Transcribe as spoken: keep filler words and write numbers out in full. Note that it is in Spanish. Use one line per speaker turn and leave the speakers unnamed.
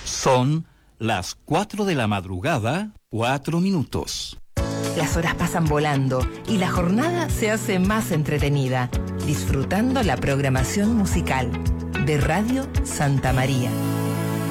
Son las cuatro de la madrugada, cuatro minutos.
Las horas pasan volando y la jornada se hace más entretenida, disfrutando la programación musical de Radio Santa María.